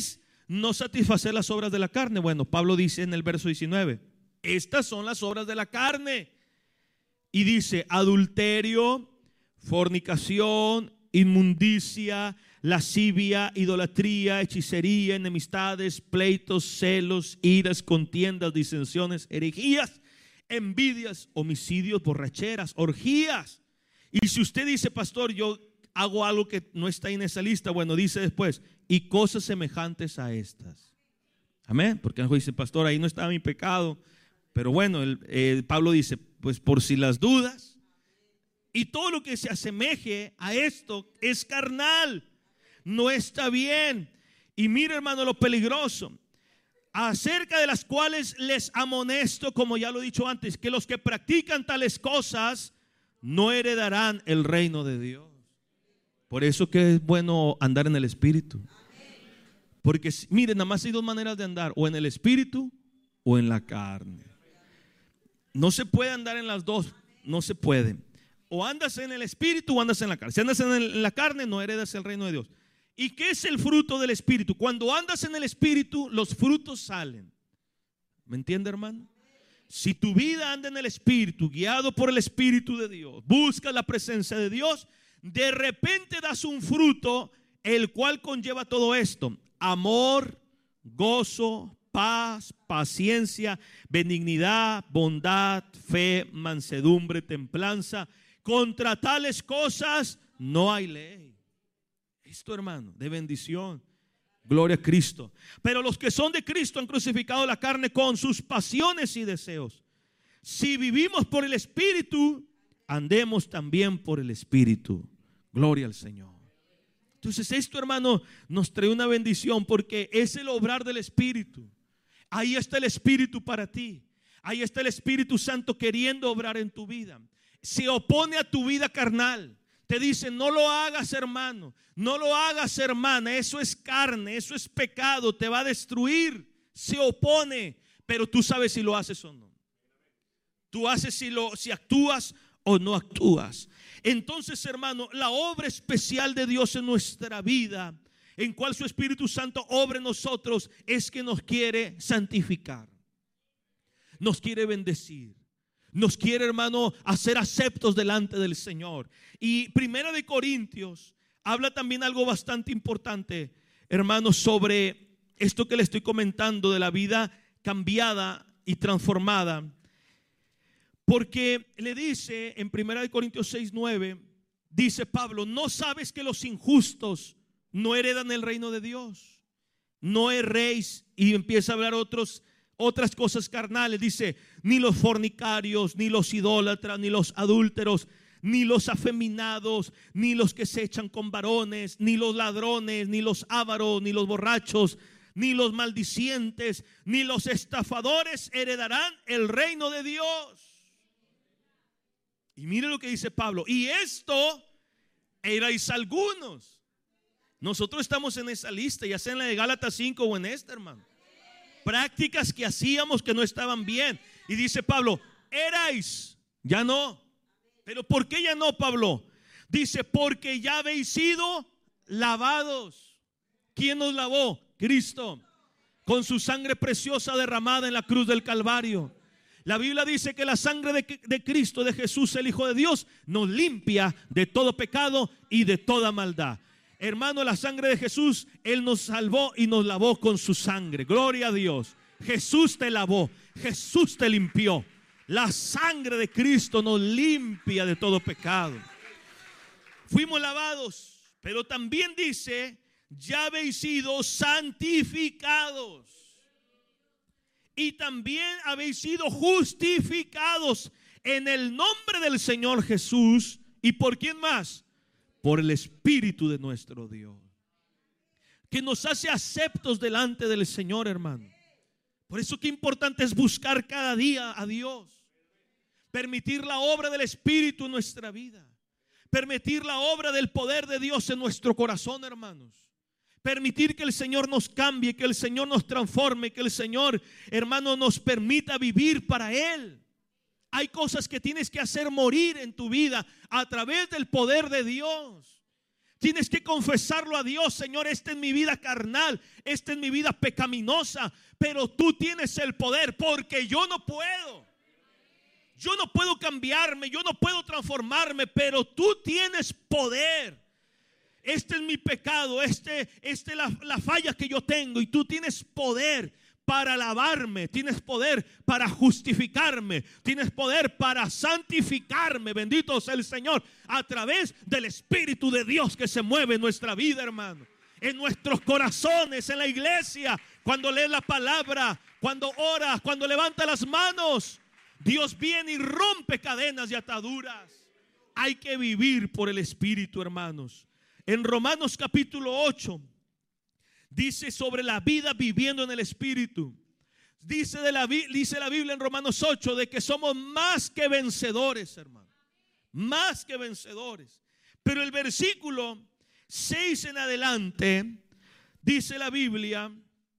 [SPEAKER 2] no satisfacer las obras de la carne. Bueno, Pablo dice en el verso diecinueve, estas son las obras de la carne. Y dice adulterio, fornicación, inmundicia, lascivia, idolatría, hechicería, enemistades, pleitos, celos, iras, contiendas, disensiones, herejías, envidias, homicidios, borracheras, orgías. Y si usted dice, pastor, yo hago algo que no está en esa lista, bueno, dice después, y cosas semejantes a estas. Amén. Porque algo dice, pastor, ahí no estaba mi pecado. Pero bueno, el, eh, Pablo dice, pues por si las dudas, y todo lo que se asemeje a esto es carnal, no está bien. Y mira, hermano, lo peligroso, acerca de las cuales les amonesto, como ya lo he dicho antes, que los que practican tales cosas no heredarán el reino de Dios. Por eso que es bueno andar en el Espíritu. Porque miren, nada más hay dos maneras de andar, o en el Espíritu o en la carne. No se puede andar en las dos, no se puede. O andas en el Espíritu o andas en la carne. Si andas en, el, en la carne, no heredas el reino de Dios. ¿Y qué es el fruto del Espíritu? Cuando andas en el Espíritu, los frutos salen. ¿Me entiende, hermano? Si tu vida anda en el Espíritu, guiado por el Espíritu de Dios, buscas la presencia de Dios, de repente das un fruto, el cual conlleva todo esto: amor, gozo, paz, paciencia, benignidad, bondad, fe, mansedumbre, templanza. Contra tales cosas no hay ley. Esto, hermano, de bendición. Gloria a Cristo. Pero los que son de Cristo han crucificado la carne con sus pasiones y deseos. Si vivimos por el Espíritu, andemos también por el Espíritu. Gloria al Señor. Entonces esto, hermano, nos trae una bendición, porque es el obrar del Espíritu. Ahí está el Espíritu para ti. Ahí está el Espíritu Santo queriendo obrar en tu vida. Se opone a tu vida carnal. Te dice, no lo hagas, hermano, no lo hagas, hermana, eso es carne, eso es pecado, te va a destruir. Se opone, pero tú sabes si lo haces o no. Tú haces si, lo, si actúas o no actúas. Entonces, hermano, la obra especial de Dios en nuestra vida, en cual su Espíritu Santo obra en nosotros, es que nos quiere santificar, nos quiere bendecir, nos quiere, hermano, hacer aceptos delante del Señor. Y Primera de Corintios habla también algo bastante importante, hermano, sobre esto que le estoy comentando de la vida cambiada y transformada. Porque le dice en Primera de Corintios seis, nueve, dice Pablo, ¿no sabes que los injustos no heredan el reino de Dios? No erréis. Y empieza a hablar otros, otras cosas carnales. Dice, ni los fornicarios, ni los idólatras, ni los adúlteros, ni los afeminados, ni los que se echan con varones, ni los ladrones, ni los ávaros, ni los borrachos, ni los maldicientes, ni los estafadores heredarán el reino de Dios. Y mire lo que dice Pablo. Y esto erais algunos. Nosotros estamos en esa lista, ya sea en la de Gálatas cinco o en esta, hermano. Prácticas que hacíamos que no estaban bien. Y dice Pablo, erais, ya no. Pero ¿por qué ya no, Pablo? Dice, porque ya habéis sido lavados. ¿Quién nos lavó? Cristo, con su sangre preciosa derramada en la cruz del Calvario. La Biblia dice que la sangre de, de Cristo, de Jesús, el Hijo de Dios, nos limpia de todo pecado y de toda maldad. Hermano, la sangre de Jesús, Él nos salvó y nos lavó con su sangre. Gloria a Dios. Jesús te lavó, Jesús te limpió. La sangre de Cristo nos limpia de todo pecado. Fuimos lavados, pero también dice, ya habéis sido santificados. Y también habéis sido justificados en el nombre del Señor Jesús. ¿Y por quién más? Por el Espíritu de nuestro Dios, que nos hace aceptos delante del Señor, hermano. Por eso qué importante es buscar cada día a Dios. Permitir la obra del Espíritu en nuestra vida. Permitir la obra del poder de Dios en nuestro corazón, hermanos. Permitir que el Señor nos cambie, que el Señor nos transforme, que el Señor, hermano, nos permita vivir para Él. Hay cosas que tienes que hacer morir en tu vida a través del poder de Dios. Tienes que confesarlo a Dios. Señor, esta es mi vida carnal, esta es mi vida pecaminosa, pero tú tienes el poder, porque yo no puedo. Yo no puedo cambiarme, yo no puedo transformarme, pero tú tienes poder. Este es mi pecado, este, este es la, la falla que yo tengo, y tú tienes poder para lavarme, tienes poder para justificarme, tienes poder para santificarme. Bendito sea el Señor, a través del Espíritu de Dios que se mueve en nuestra vida, hermano, en nuestros corazones, en la iglesia, cuando lees la palabra, cuando oras, cuando levantas las manos. Dios viene y rompe cadenas y ataduras. Hay que vivir por el Espíritu, hermanos. En Romanos capítulo ocho dice sobre la vida viviendo en el Espíritu. Dice, de la, dice la Biblia en Romanos ocho de que somos más que vencedores, hermano. Más que vencedores. Pero el versículo seis en adelante dice la Biblia,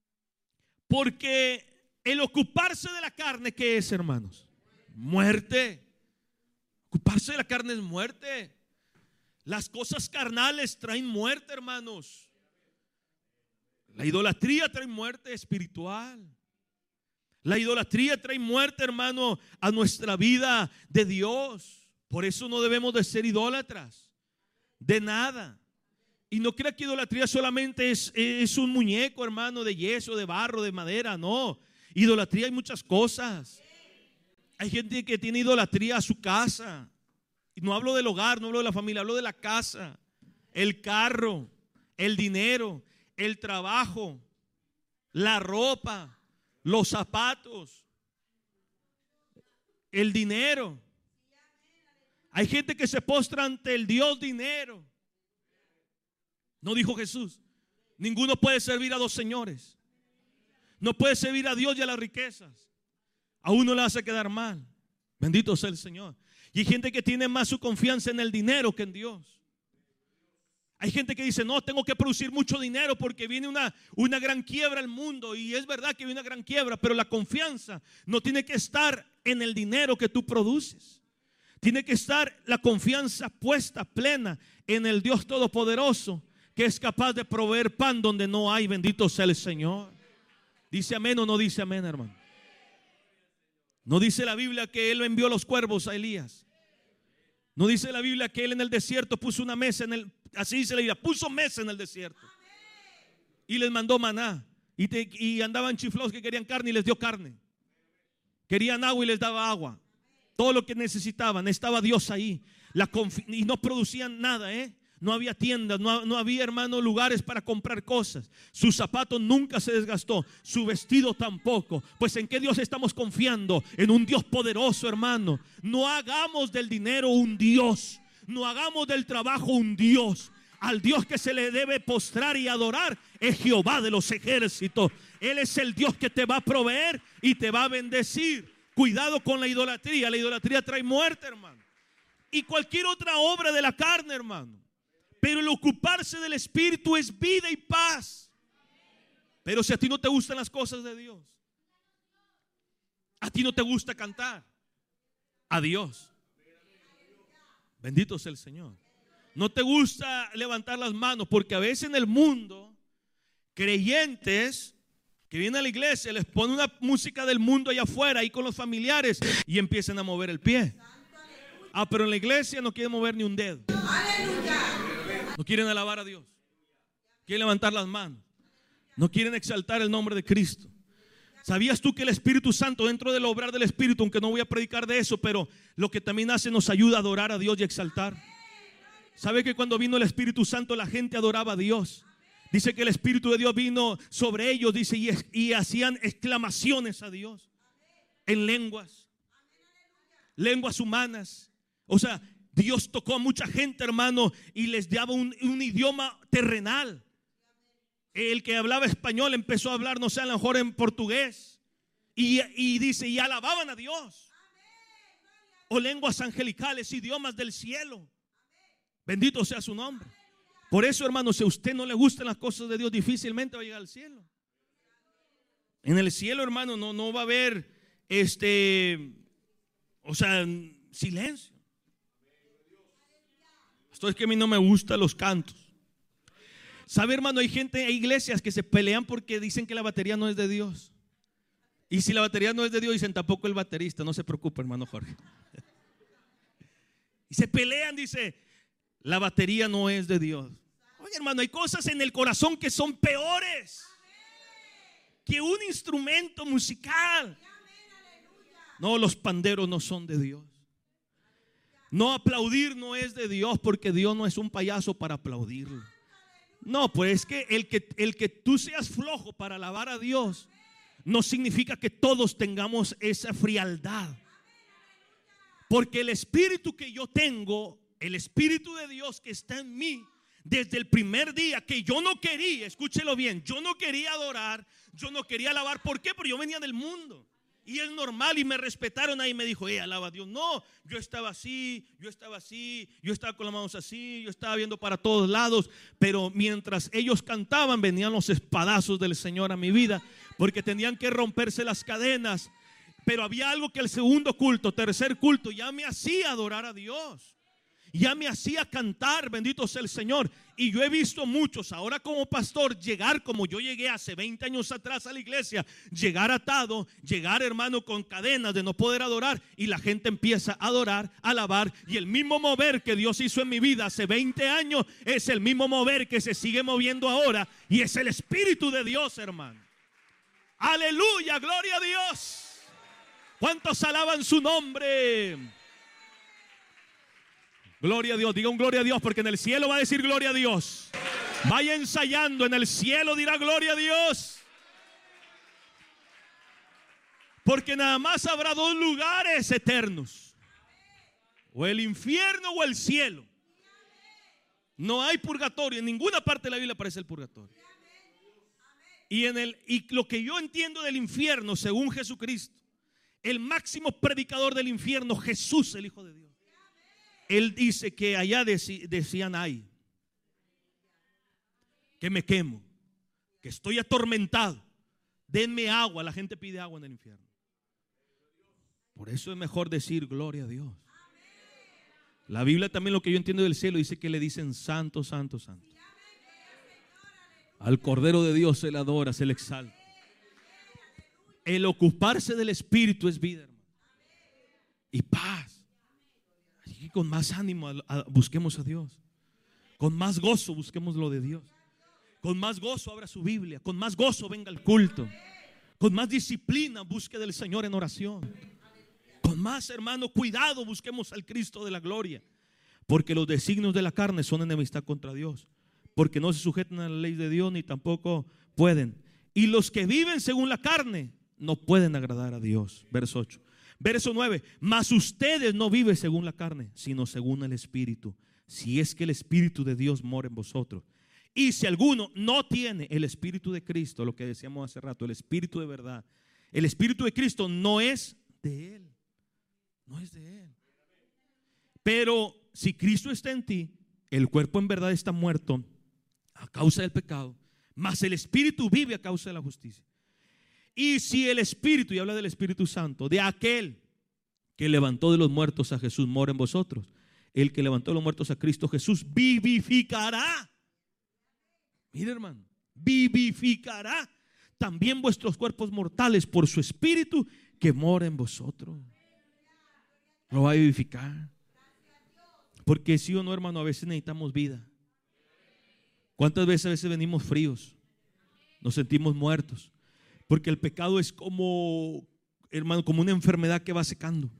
[SPEAKER 2] porque el ocuparse de la carne, ¿qué es, hermanos? Muerte. Ocuparse de la carne es muerte. Las cosas carnales traen muerte, hermanos. La idolatría trae muerte espiritual. La idolatría trae muerte, hermano, a nuestra vida de Dios. Por eso no debemos de ser idólatras de nada. Y no crea que idolatría solamente es, es un muñeco, hermano, de yeso, de barro, de madera. No, idolatría hay muchas cosas. Hay gente que tiene idolatría a su casa. Y no hablo del hogar, no hablo de la familia, hablo de la casa, el carro, el dinero, el trabajo, la ropa, los zapatos, el dinero. Hay gente que se postra ante el Dios dinero. No dijo Jesús, ninguno puede servir a dos señores. No puede servir a Dios y a las riquezas. A uno le hace quedar mal. Bendito sea el Señor. Y hay gente que tiene más su confianza en el dinero que en Dios. Hay gente que dice, no, tengo que producir mucho dinero porque viene una, una gran quiebra al mundo. Y es verdad que viene una gran quiebra, pero la confianza no tiene que estar en el dinero que tú produces. Tiene que estar la confianza puesta plena en el Dios Todopoderoso, que es capaz de proveer pan donde no hay. Bendito sea el Señor. ¿Dice amén o no dice amén, hermano? No dice la Biblia que Él envió los cuervos a Elías. No dice la Biblia que Él en el desierto puso una mesa en el, así dice la Biblia, puso mesa en el desierto y les mandó maná. Y, te, y andaban chiflados que querían carne y les dio carne. Querían agua y les daba agua. Todo lo que necesitaban, estaba Dios ahí. La y no producían nada, ¿eh? No había tiendas, no, no había, hermano, lugares para comprar cosas. Su zapato nunca se desgastó, su vestido tampoco. Pues ¿en qué Dios estamos confiando? En un Dios poderoso, hermano. No hagamos del dinero un Dios. No hagamos del trabajo un Dios. Al Dios que se le debe postrar y adorar es Jehová de los ejércitos. Él es el Dios que te va a proveer y te va a bendecir. Cuidado con la idolatría. La idolatría trae muerte, hermano. Y cualquier otra obra de la carne, hermano. Pero el ocuparse del Espíritu es vida y paz. Pero si a ti no te gustan las cosas de Dios, a ti no te gusta cantar a Dios, bendito sea el Señor. No te gusta levantar las manos, porque a veces en el mundo creyentes que vienen a la iglesia les ponen una música del mundo allá afuera ahí con los familiares y empiezan a mover el pie. Ah, pero en la iglesia no quieren mover ni un dedo. No quieren alabar a Dios. Quieren levantar las manos. No quieren exaltar el nombre de Cristo. ¿Sabías tú que el Espíritu Santo, dentro del obrar del Espíritu, aunque no voy a predicar de eso, pero lo que también hace nos ayuda a adorar a Dios y a exaltar? ¿Sabe que cuando vino el Espíritu Santo la gente adoraba a Dios? Dice que el Espíritu de Dios vino sobre ellos, dice, y, y hacían exclamaciones a Dios en lenguas, lenguas humanas. O sea, Dios tocó a mucha gente, hermano, y les daba un, un idioma terrenal. El que hablaba español empezó a hablar, no sé, a lo mejor en portugués. Y, y dice, y alababan a Dios. O lenguas angelicales, idiomas del cielo. Bendito sea su nombre. Por eso, hermano, si a usted no le gustan las cosas de Dios, difícilmente va a llegar al cielo. En el cielo, hermano, no, no va a haber este, o sea, silencio. Esto es que a mí no me gustan los cantos. ¿Sabe, hermano? Hay gente, hay iglesias que se pelean porque dicen que la batería no es de Dios. Y si la batería no es de Dios, dicen tampoco el baterista. No se preocupe, hermano Jorge. Y se pelean, dice, la batería no es de Dios. Oye, hermano, hay cosas en el corazón que son peores que un instrumento musical. No, los panderos no son de Dios. No, aplaudir no es de Dios, porque Dios no es un payaso para aplaudirlo. No, pues es que el que, el que tú seas flojo para alabar a Dios no significa que todos tengamos esa frialdad. Porque el espíritu que yo tengo, el espíritu de Dios que está en mí, desde el primer día que yo no quería, escúchelo bien, yo no quería adorar, yo no quería alabar. ¿Por qué? Porque yo venía del mundo. Y es normal, y me respetaron ahí y me dijo, eh, alaba a Dios. No, yo estaba así, yo estaba así, yo estaba con las manos así, yo estaba viendo para todos lados. Pero mientras ellos cantaban, venían los espadazos del Señor a mi vida, porque tenían que romperse las cadenas. Pero había algo que el segundo culto, tercer culto, ya me hacía adorar a Dios. Ya me hacía cantar, bendito sea el Señor. Y yo he visto muchos ahora como pastor llegar como yo llegué hace veinte años atrás a la iglesia. Llegar atado, llegar, hermano, con cadenas de no poder adorar. Y la gente empieza a adorar, a alabar. Y el mismo mover que Dios hizo en mi vida hace veinte años es el mismo mover que se sigue moviendo ahora. Y es el Espíritu de Dios, hermano. Aleluya, gloria a Dios. ¿Cuántos alaban su nombre? Gloria a Dios, diga un gloria a Dios, porque en el cielo va a decir gloria a Dios. Vaya ensayando, en el cielo dirá gloria a Dios. Porque nada más habrá dos lugares eternos: o el infierno o el cielo. No hay purgatorio, en ninguna parte de la Biblia aparece el purgatorio. Y, en el, y lo que yo entiendo del infierno, según Jesucristo, el máximo predicador del infierno, Jesús, el Hijo de Dios, él dice que allá decían, ay, que me quemo, que estoy atormentado, denme agua. La gente pide agua en el infierno. Por eso es mejor decir gloria a Dios. La Biblia también, lo que yo entiendo del cielo, dice que le dicen santo, santo, santo. Al Cordero de Dios se le adora, se le exalta. El ocuparse del Espíritu es vida, hermano, y paz. Y con más ánimo a, a, busquemos a Dios. Con más gozo busquemos lo de Dios. Con más gozo abra su Biblia. Con más gozo venga al culto. Con más disciplina busque del Señor en oración. Con más, hermano, cuidado busquemos al Cristo de la gloria. Porque los designios de la carne son enemistad contra Dios. Porque no se sujetan a la ley de Dios, ni tampoco pueden. Y los que viven según la carne no pueden agradar a Dios. Verso ocho. Verso nueve, mas ustedes no viven según la carne, sino según el Espíritu, si es que el Espíritu de Dios mora en vosotros. Y si alguno no tiene el Espíritu de Cristo, lo que decíamos hace rato, el Espíritu de verdad, el Espíritu de Cristo no es de Él, no es de Él. Pero si Cristo está en ti, el cuerpo en verdad está muerto a causa del pecado, mas el Espíritu vive a causa de la justicia. Y si el Espíritu, y habla del Espíritu Santo, de aquel que levantó de los muertos a Jesús mora en vosotros, el que levantó de los muertos a Cristo Jesús vivificará. Mira, hermano, vivificará también vuestros cuerpos mortales por su Espíritu que mora en vosotros. Lo va a vivificar. Porque sí o no, hermano, a veces necesitamos vida. ¿Cuántas veces a veces venimos fríos? Nos sentimos muertos. Porque el pecado es como, hermano, como una enfermedad que va secando.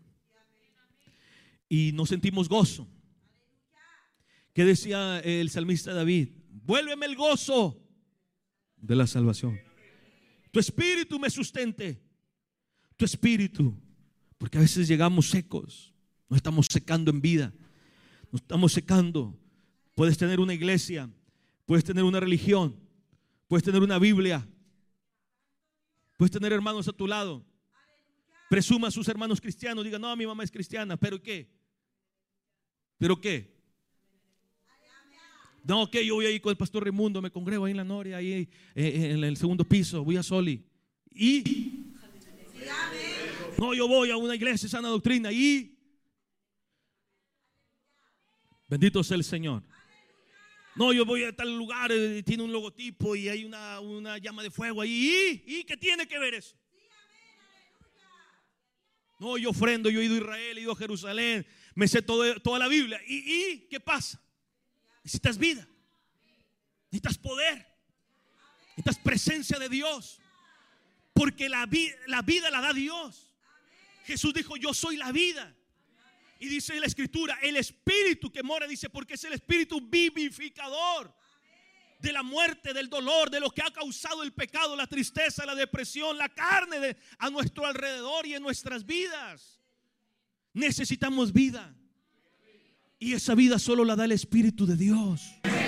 [SPEAKER 2] Y no sentimos gozo. ¿Qué decía el salmista David? Vuélveme el gozo de la salvación. Tu espíritu me sustente. Tu espíritu. Porque a veces llegamos secos. Nos estamos secando en vida. Nos estamos secando. Puedes tener una iglesia. Puedes tener una religión. Puedes tener una Biblia. Puedes tener hermanos a tu lado. Presuma a sus hermanos cristianos. Diga, no, mi mamá es cristiana. ¿Pero qué? ¿Pero qué? No, que yo voy ahí con el pastor Raimundo. Me congrego ahí en la Noria. Ahí eh, en el segundo piso. Voy a Soli. Y no, yo voy a una iglesia de sana doctrina. Y bendito sea el Señor. No, yo voy a tal lugar, eh, tiene un logotipo y hay una, una llama de fuego ahí. ¿Y, ¿Y qué tiene que ver eso? No, yo ofrendo, yo he ido a Israel, he ido a Jerusalén, me sé todo, toda la Biblia. ¿Y, ¿Y qué pasa? Necesitas vida, necesitas poder, necesitas presencia de Dios. Porque la, vi, la vida la da Dios. Jesús dijo, yo soy la vida. Y dice la Escritura, el Espíritu que mora, dice, porque es el Espíritu vivificador de la muerte, del dolor, de lo que ha causado el pecado, la tristeza, la depresión, la carne de, a nuestro alrededor y en nuestras vidas. Necesitamos vida. Y esa vida solo la da el Espíritu de Dios.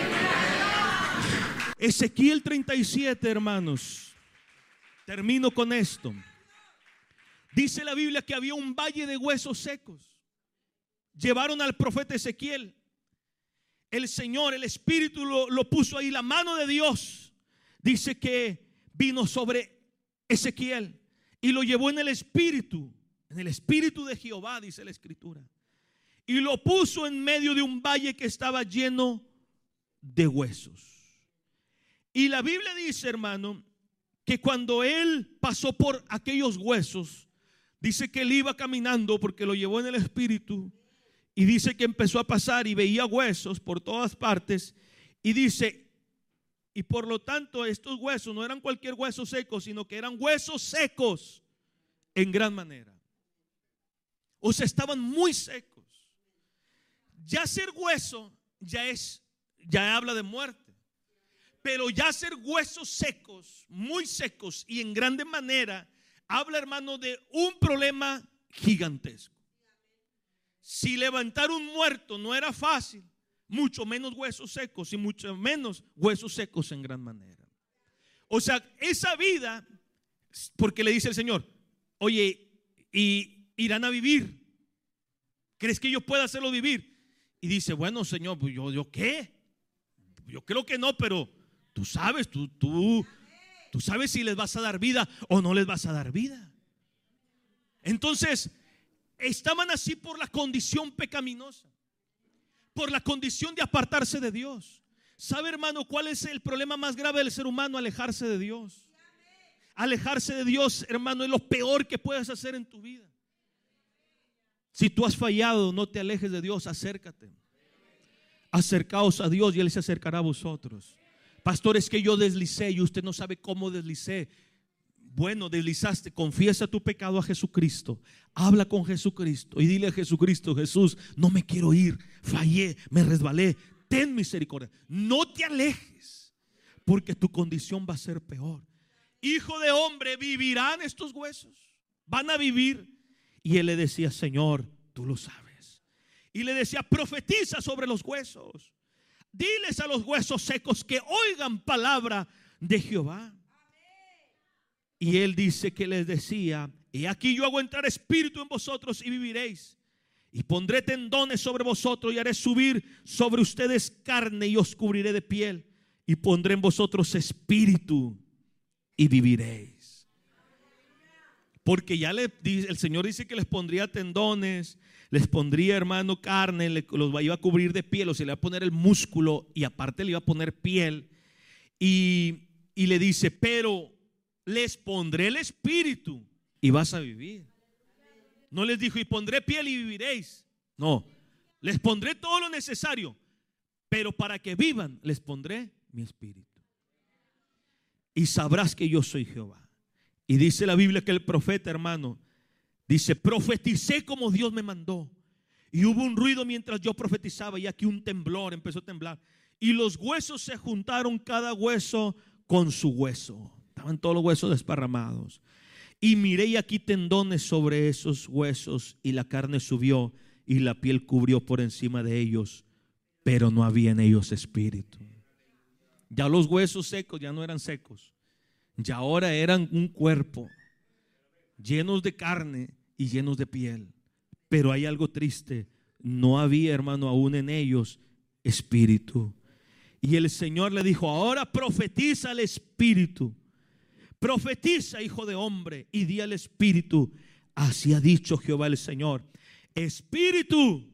[SPEAKER 2] Ezequiel treinta y siete, hermanos. Termino con esto. Dice la Biblia que había un valle de huesos secos. Llevaron al profeta Ezequiel. El Señor, el Espíritu lo, lo puso ahí. La mano de Dios dice que vino sobre Ezequiel y lo llevó en el Espíritu, en el Espíritu de Jehová, dice la Escritura. Y lo puso en medio de un valle que estaba lleno de huesos. Y la Biblia dice, hermano, que cuando él pasó por aquellos huesos, dice que él iba caminando porque lo llevó en el Espíritu. Y dice que empezó a pasar y veía huesos por todas partes. Y dice, y por lo tanto estos huesos no eran cualquier hueso seco, sino que eran huesos secos en gran manera. O sea, estaban muy secos. Ya ser hueso ya es, ya habla de muerte. Pero ya ser huesos secos, muy secos y en grande manera, habla, hermano, de un problema gigantesco. Si levantar un muerto no era fácil, mucho menos huesos secos y mucho menos huesos secos en gran manera. O sea, esa vida, porque le dice el Señor, oye, y irán a vivir. ¿Crees que yo pueda hacerlo vivir? Y dice, bueno, Señor, pues yo, yo qué? Yo creo que no, pero tú sabes, tú, tú, tú sabes si les vas a dar vida o no les vas a dar vida. Entonces, estaban así por la condición pecaminosa, por la condición de apartarse de Dios. ¿Sabe, hermano, cuál es el problema más grave del ser humano? Alejarse de Dios. Alejarse de Dios, hermano, es lo peor que puedes hacer en tu vida. Si tú has fallado, no te alejes de Dios, acércate. Acercaos a Dios y Él se acercará a vosotros. Pastor, es que yo deslicé y usted no sabe cómo deslicé. Bueno, deslizaste, confiesa tu pecado a Jesucristo, habla con Jesucristo y dile a Jesucristo, Jesús, no me quiero ir, fallé, me resbalé, ten misericordia. No te alejes, porque tu condición va a ser peor. Hijo de hombre, ¿vivirán estos huesos? ¿Van a vivir? Y él le decía, Señor, tú lo sabes. Y le decía, profetiza sobre los huesos. Diles a los huesos secos que oigan palabra de Jehová. Y él dice que les decía, he aquí yo hago entrar espíritu en vosotros y viviréis. Y pondré tendones sobre vosotros y haré subir sobre ustedes carne y os cubriré de piel. Y pondré en vosotros espíritu y viviréis. Porque ya le, el Señor dice que les pondría tendones, les pondría, hermano, carne, le, los iba a cubrir de piel, o sea, le iba a poner el músculo y aparte le iba a poner piel. Y, y le dice, pero les pondré el espíritu y vas a vivir. No les dijo, y pondré piel y viviréis. No, les pondré todo lo necesario, pero para que vivan les pondré mi espíritu. Y sabrás que yo soy Jehová. Y dice la Biblia que el profeta, hermano, dice, profeticé como Dios me mandó. Y hubo un ruido mientras yo profetizaba, y aquí un temblor, empezó a temblar. Y los huesos se juntaron, cada hueso con su hueso. Estaban todos los huesos desparramados. Y miré, y aquí tendones sobre esos huesos, y la carne subió, y la piel cubrió por encima de ellos, pero no había en ellos espíritu. Ya los huesos secos ya no eran secos. Ya ahora eran un cuerpo, llenos de carne y llenos de piel. Pero hay algo triste, no había, hermano, aún en ellos espíritu. Y el Señor le dijo, ahora profetiza al espíritu. Profetiza, hijo de hombre, y di al espíritu, así ha dicho Jehová el Señor, espíritu